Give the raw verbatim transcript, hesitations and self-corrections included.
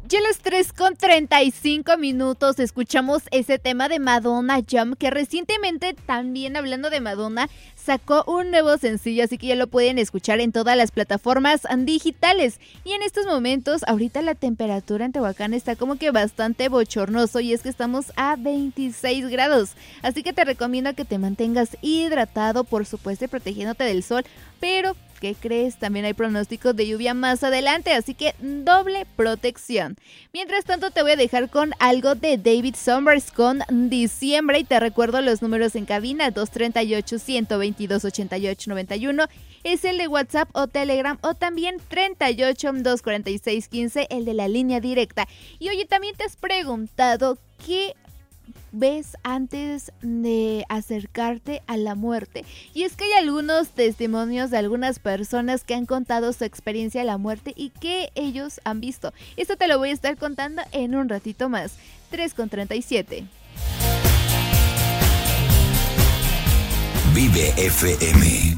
Ya a las tres con treinta y cinco minutos escuchamos ese tema de Madonna Jump, que recientemente, también hablando de Madonna, sacó un nuevo sencillo, así que ya lo pueden escuchar en todas las plataformas digitales. Y en estos momentos, ahorita la temperatura en Tehuacán está como que bastante bochornoso, y es que estamos a veintiséis grados. Así que te recomiendo que te mantengas hidratado, por supuesto, y protegiéndote del sol, pero ¿qué crees? También hay pronósticos de lluvia más adelante, así que doble protección. Mientras tanto, te voy a dejar con algo de David Summers con Diciembre, y te recuerdo los números en cabina: dos treinta y ocho, ciento veintidós, ochenta y ocho, noventa y uno, es el de WhatsApp o Telegram, o también treinta y ocho, doscientos cuarenta y seis, quince, el de la línea directa. Y oye, también te has preguntado qué ves antes de acercarte a la muerte. Y es que hay algunos testimonios de algunas personas que han contado su experiencia a la muerte y que ellos han visto. Esto te lo voy a estar contando en un ratito más. tres con treinta y siete. Vive F M.